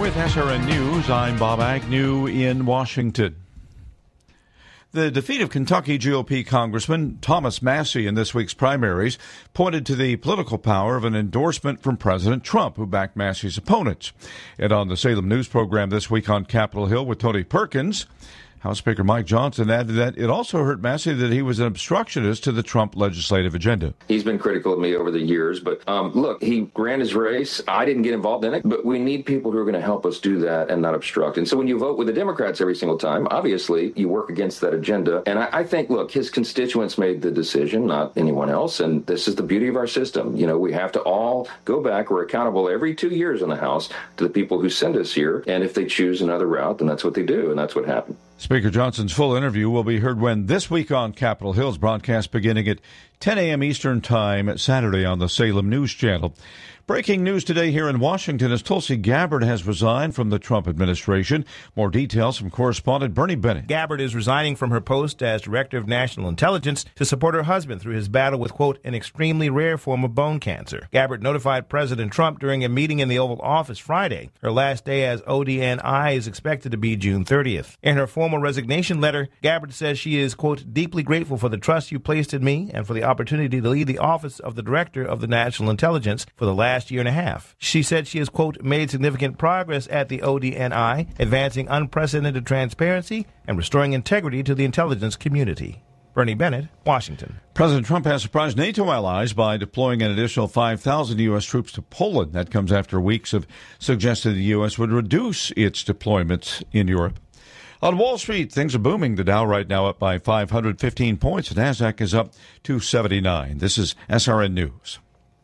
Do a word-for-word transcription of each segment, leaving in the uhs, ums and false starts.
with S R N News. I'm Bob Agnew in Washington. The defeat of Kentucky G O P Congressman Thomas Massie in this week's primaries pointed to the political power of an endorsement from President Trump, who backed Massie's opponents. And on the Salem News program this week on Capitol Hill with Tony Perkins, House Speaker Mike Johnson added that it also hurt Massie that he was an obstructionist to the Trump legislative agenda. He's been critical of me over the years, but um, look, he ran his race. I didn't get involved in it, but we need people who are going to help us do that and not obstruct. And so when you vote with the Democrats every single time, obviously you work against that agenda. And I, I think, look, his constituents made the decision, not anyone else. And this is the beauty of our system. You know, we have to all go back. We're accountable every two years in the House to the people who send us here. And if they choose another route, then that's what they do. And that's what happened. Speaker Johnson's full interview will be heard when This Week on Capitol Hill's broadcast beginning at ten a.m. Eastern Time Saturday on the Salem News Channel. Breaking news today here in Washington as Tulsi Gabbard has resigned from the Trump administration. More details from correspondent Bernie Bennett. Gabbard is resigning from her post as Director of National Intelligence to support her husband through his battle with, quote, an extremely rare form of bone cancer. Gabbard notified President Trump during a meeting in the Oval Office Friday. Her last day as O D N I is expected to be June thirtieth. In her formal resignation letter, Gabbard says she is, quote, deeply grateful for the trust you placed in me and for the opportunity to lead the office of the Director of the National Intelligence for the last year and a half. She said she has, quote, made significant progress at the O D N I, advancing unprecedented transparency and restoring integrity to the intelligence community. Bernie Bennett, Washington. President Trump has surprised NATO allies by deploying an additional five thousand U S troops to Poland. That comes after weeks of suggesting the U S would reduce its deployments in Europe. On Wall Street, things are booming. The Dow right now up by five hundred fifteen points. The Nasdaq is up two seventy-nine. This is S R N News.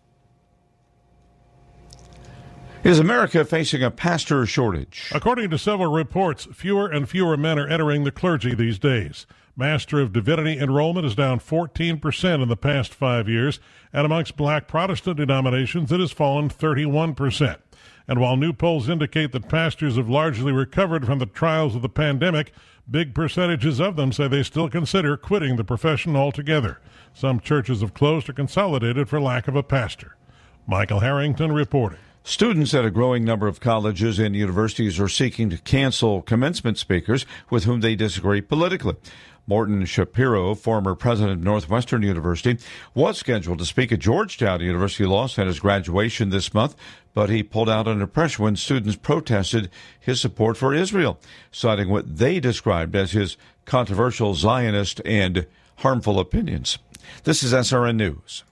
Is America facing a pastor shortage? According to several reports, fewer and fewer men are entering the clergy these days. Master of Divinity enrollment is down fourteen percent in the past five years, and amongst black Protestant denominations, it has fallen thirty-one percent. And while new polls indicate that pastors have largely recovered from the trials of the pandemic, big percentages of them say they still consider quitting the profession altogether. Some churches have closed or consolidated for lack of a pastor. Michael Harrington reporting. Students at a growing number of colleges and universities are seeking to cancel commencement speakers with whom they disagree politically. Morton Shapiro, former president of Northwestern University, was scheduled to speak at Georgetown University Law Center's graduation this month, but he pulled out under pressure when students protested his support for Israel, citing what they described as his controversial Zionist and harmful opinions. This is S R N News.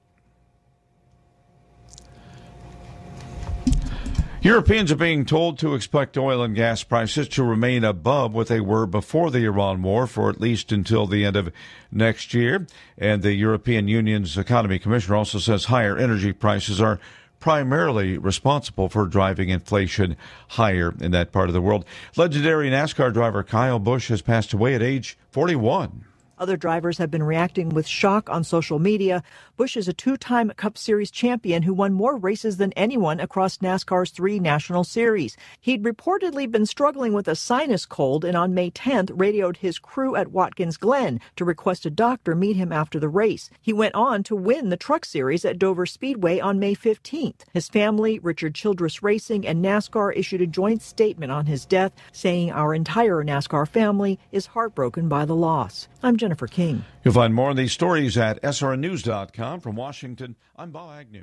Europeans are being told to expect oil and gas prices to remain above what they were before the Iran war for at least until the end of next year. And the European Union's Economy Commissioner also says higher energy prices are primarily responsible for driving inflation higher in that part of the world. Legendary NASCAR driver Kyle Busch has passed away at age forty-one. Other drivers have been reacting with shock on social media. Busch is a two-time Cup Series champion who won more races than anyone across NASCAR's three national series. He'd reportedly been struggling with a sinus cold and on May tenth radioed his crew at Watkins Glen to request a doctor meet him after the race. He went on to win the Truck Series at Dover Speedway on May fifteenth. His family, Richard Childress Racing, and NASCAR issued a joint statement on his death, saying our entire NASCAR family is heartbroken by the loss. I'm Jennifer King. You'll find more on these stories at S R N news dot com. From Washington, I'm Bob Agnew.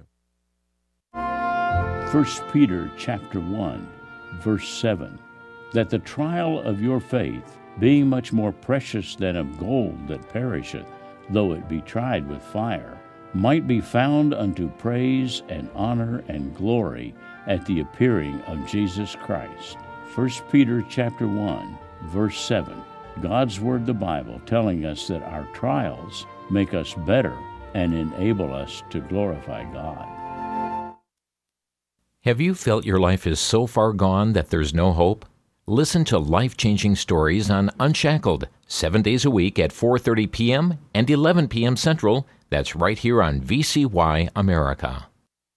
First Peter chapter one, verse seven, that the trial of your faith, being much more precious than of gold that perisheth, though it be tried with fire, might be found unto praise and honor and glory at the appearing of Jesus Christ. First Peter chapter one, verse seven. God's Word, the Bible, telling us that our trials make us better and enable us to glorify God. Have you felt your life is so far gone that there's no hope? Listen to life-changing stories on Unshackled, seven days a week at four thirty p.m. and eleven p.m. Central. That's right here on V C Y America.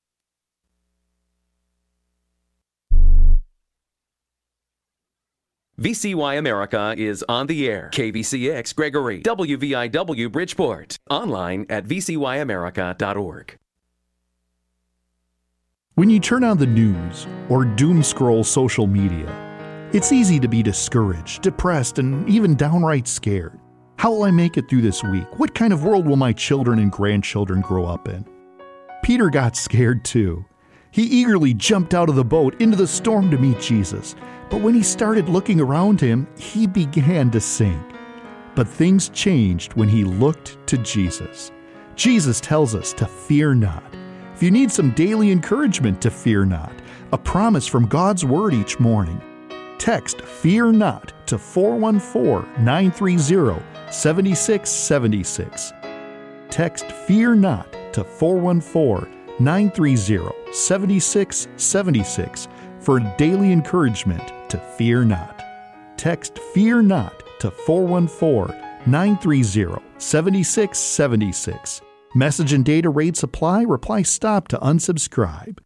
V C Y America is on the air. K V C X Gregory, W V I W Bridgeport. Online at v c y america dot org. When you turn on the news or doom scroll social media, it's easy to be discouraged, depressed, and even downright scared. How will I make it through this week? What kind of world will my children and grandchildren grow up in? Peter got scared too. He eagerly jumped out of the boat into the storm to meet Jesus, but when he started looking around him, he began to sink. But things changed when he looked to Jesus. Jesus tells us to fear not. If you need some daily encouragement to fear not, a promise from God's Word each morning, text FEAR NOT to four one four, nine three zero, seven six seven six. Text FEAR NOT to four one four, nine three zero, seven six seven six for daily encouragement to fear not. Text FEAR NOT to four one four, nine three zero, seven six seven six. Message and data rates apply. Reply STOP to unsubscribe.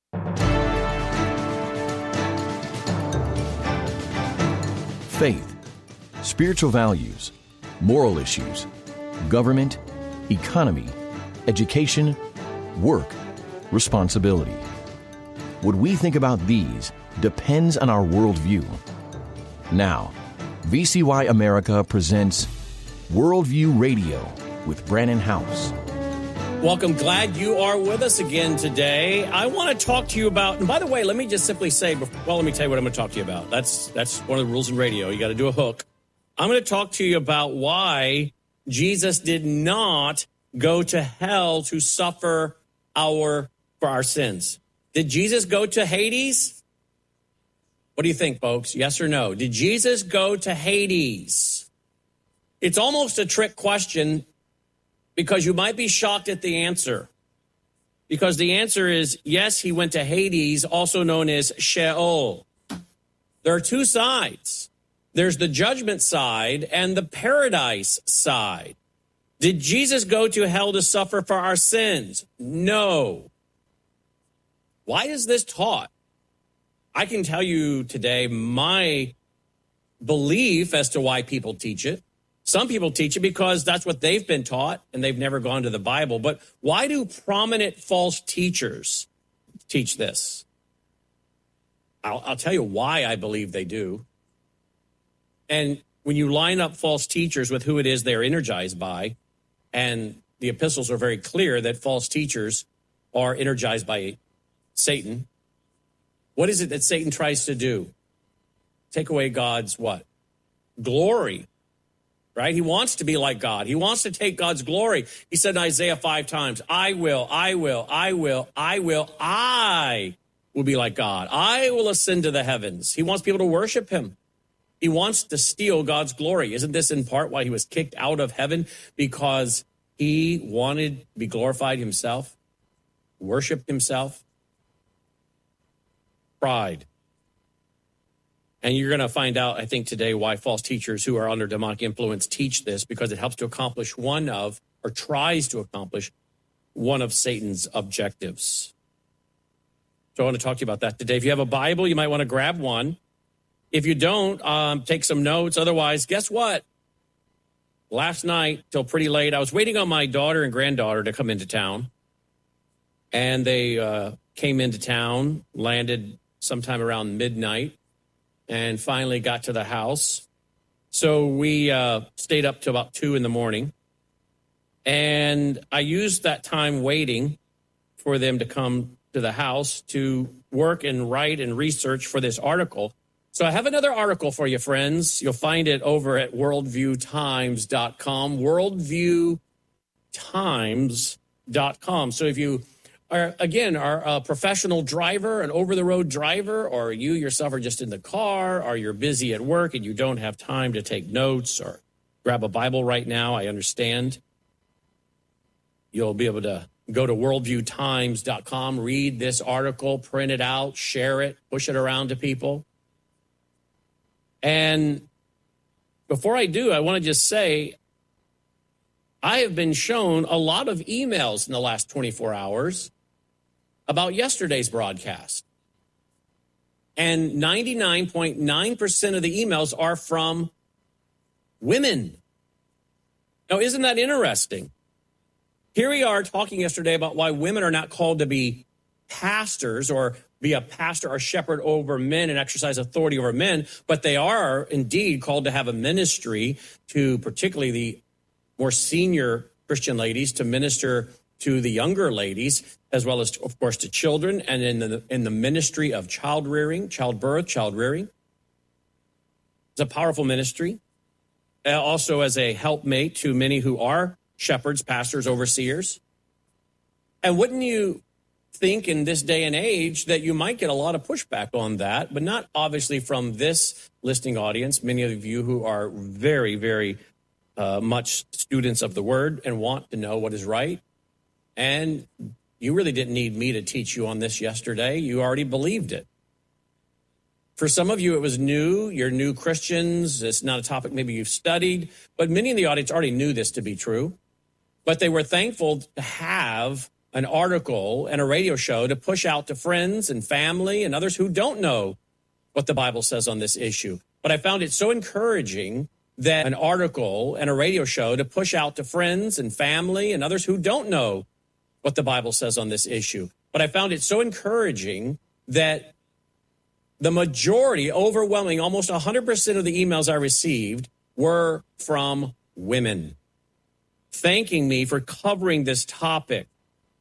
Faith, spiritual values, moral issues, government, economy, education, work, responsibility. What we think about these depends on our worldview. Now, V C Y America presents Worldview Radio with Brannon Howse. Welcome. Glad you are with us again today. I want to talk to you about, and by the way, let me just simply say, well, let me tell you what I'm going to talk to you about. That's that's one of the rules in radio. You got to do a hook. I'm going to talk to you about why Jesus did not go to hell to suffer our for our sins. Did Jesus go to Hades? What do you think, folks? Yes or no? Did Jesus go to Hades? It's almost a trick question, because you might be shocked at the answer. Because the answer is, yes, he went to Hades, also known as Sheol. There are two sides. There's the judgment side and the paradise side. Did Jesus go to hell to suffer for our sins? No. Why is this taught? I can tell you today my belief as to why people teach it. Some people teach it because that's what they've been taught and they've never gone to the Bible. But why do prominent false teachers teach this? I'll, I'll tell you why I believe they do. And when you line up false teachers with who it is they're energized by, and the epistles are very clear that false teachers are energized by Satan, what is it that Satan tries to do? Take away God's what? Glory. Right? He wants to be like God. He wants to take God's glory. He said in Isaiah five times, I will, I will, I will, I will, I will be like God. I will ascend to the heavens. He wants people to worship him. He wants to steal God's glory. Isn't this in part why he was kicked out of heaven? Because he wanted to be glorified himself, worship himself. Pride. And you're going to find out, I think, today why false teachers who are under demonic influence teach this, because it helps to accomplish one of, or tries to accomplish, one of Satan's objectives. So I want to talk to you about that today. If you have a Bible, you might want to grab one. If you don't, um, take some notes. Otherwise, guess what? Last night, till pretty late, I was waiting on my daughter and granddaughter to come into town. And they uh, came into town, landed sometime around midnight, and finally got to the house. So we uh, stayed up to about two in the morning. And I used that time waiting for them to come to the house to work and write and research for this article. So I have another article for you, friends. You'll find it over at worldview times dot com, worldview times dot com. So if you are, again, are a professional driver, an over-the-road driver, or you yourself are just in the car, or you're busy at work and you don't have time to take notes or grab a Bible right now, I understand. You'll be able to go to worldview times dot com, read this article, print it out, share it, push it around to people. And before I do, I want to just say, I have been shown a lot of emails in the last twenty-four hours about yesterday's broadcast. And ninety-nine point nine percent of the emails are from women. Now, isn't that interesting? Here we are talking yesterday about why women are not called to be pastors or be a pastor or shepherd over men and exercise authority over men, but they are indeed called to have a ministry to particularly the more senior Christian ladies, to minister to the younger ladies, as well as, of course, to children, and in the, in the ministry of child rearing, childbirth, child rearing. It's a powerful ministry. Also as a helpmate to many who are shepherds, pastors, overseers. And wouldn't you think in this day and age that you might get a lot of pushback on that, but not obviously from this listening audience, many of you who are very, very uh, much students of the word and want to know what is right. And you really didn't need me to teach you on this yesterday. You already believed it. For some of you, it was new. You're new Christians. It's not a topic maybe you've studied, but many in the audience already knew this to be true. But they were thankful to have an article and a radio show to push out to friends and family and others who don't know what the Bible says on this issue. But I found it so encouraging that an article and a radio show to push out to friends and family and others who don't know what the Bible says on this issue. But I found it so encouraging that the majority, overwhelming, almost one hundred percent of the emails I received were from women thanking me for covering this topic.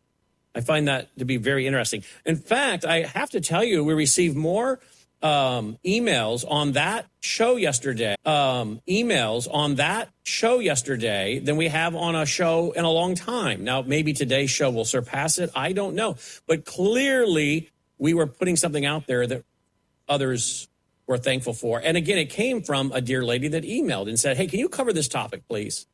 I find that to be very interesting. In fact, I have to tell you, we received more um, emails on that show yesterday, um, emails on that show yesterday than we have on a show in a long time. Now, maybe today's show will surpass it. I don't know. But clearly, we were putting something out there that others were thankful for. And again, it came from a dear lady that emailed and said, hey, can you cover this topic, please?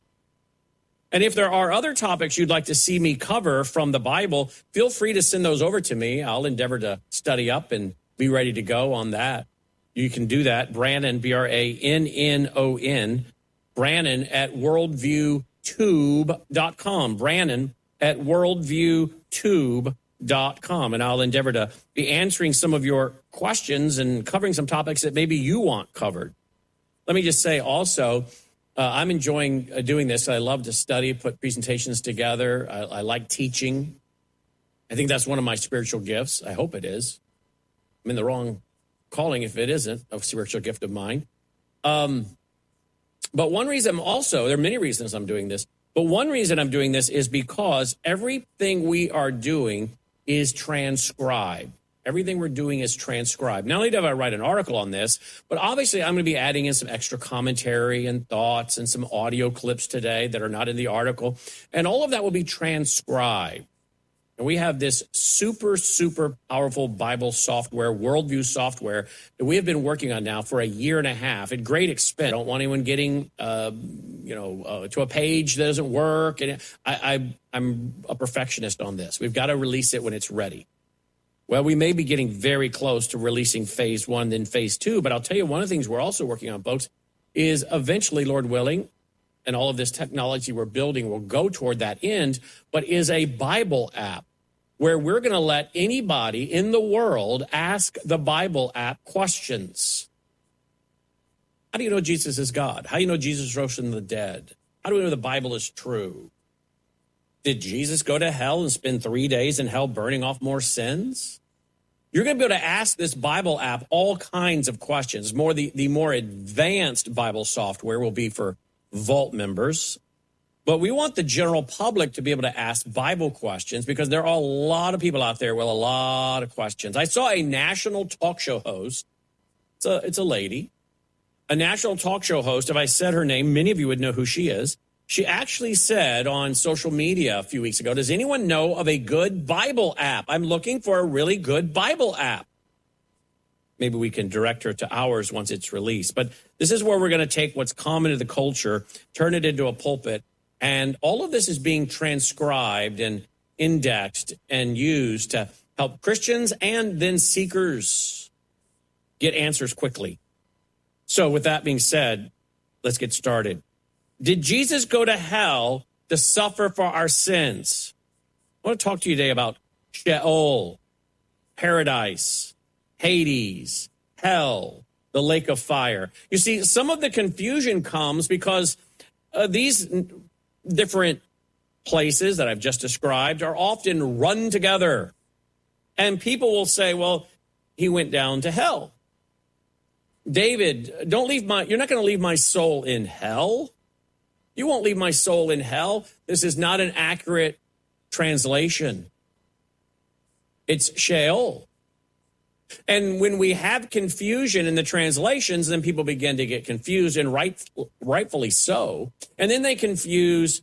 And if there are other topics you'd like to see me cover from the Bible, feel free to send those over to me. I'll endeavor to study up and be ready to go on that. You can do that. Brannon, B R A N N O N, Brannon at worldview tube dot com. Brannon at worldview tube dot com. And I'll endeavor to be answering some of your questions and covering some topics that maybe you want covered. Let me just say also, Uh, I'm enjoying uh, doing this. I love to study, put presentations together. I, I like teaching. I think that's one of my spiritual gifts. I hope it is. I'm in the wrong calling if it isn't a spiritual gift of mine. Um, but one reason also, there are many reasons I'm doing this, but one reason I'm doing this is because everything we are doing is transcribed. Everything we're doing is transcribed. Not only do I write an article on this, but obviously I'm going to be adding in some extra commentary and thoughts and some audio clips today that are not in the article. And all of that will be transcribed. And we have this super, super powerful Bible software, Worldview software, that we have been working on now for a year and a half at great expense. I don't want anyone getting, uh, you know, uh, to a page that doesn't work. And I, I, I'm a perfectionist on this. We've got to release it when it's ready. Well, we may be getting very close to releasing phase one, then phase two. But I'll tell you, one of the things we're also working on, folks, is eventually, Lord willing, and all of this technology we're building will go toward that end, but is a Bible app where we're going to let anybody in the world ask the Bible app questions. How do you know Jesus is God? How do you know Jesus rose from the dead? How do we know the Bible is true? Did Jesus go to hell and spend three days in hell burning off more sins? You're going to be able to ask this Bible app all kinds of questions. More the, the more advanced Bible software will be for Vault members. But we want the general public to be able to ask Bible questions because there are a lot of people out there with a lot of questions. I saw a national talk show host. It's a, it's a lady. A national talk show host. If I said her name, many of you would know who she is. She actually said on social media a few weeks ago, does anyone know of a good Bible app? I'm looking for a really good Bible app. Maybe we can direct her to ours once it's released. But this is where we're going to take what's common to the culture, turn it into a pulpit. And all of this is being transcribed and indexed and used to help Christians and then seekers get answers quickly. So with that being said, let's get started. Did Jesus go to hell to suffer for our sins? I want to talk to you today about Sheol, paradise, Hades, hell, the lake of fire. You see, some of the confusion comes because uh, these different places that I've just described are often run together. And people will say, well, he went down to hell. David, don't leave my, you're not going to leave my soul in hell. You won't leave my soul in hell. This is not an accurate translation. It's Sheol. And when we have confusion in the translations, then people begin to get confused, and right, rightfully so. And then they confuse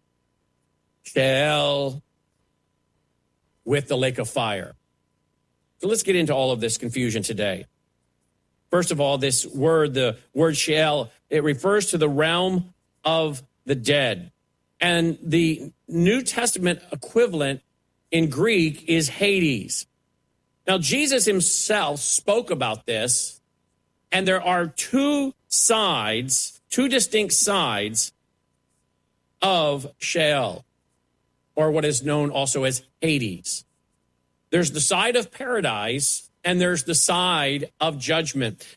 Sheol with the lake of fire. So let's get into all of this confusion today. First of all, this word, the word Sheol, it refers to the realm of the dead. And the New Testament equivalent in Greek is Hades. Now, Jesus himself spoke about this, and there are two sides, two distinct sides of Sheol, or what is known also as Hades. There's the side of paradise, and there's the side of judgment.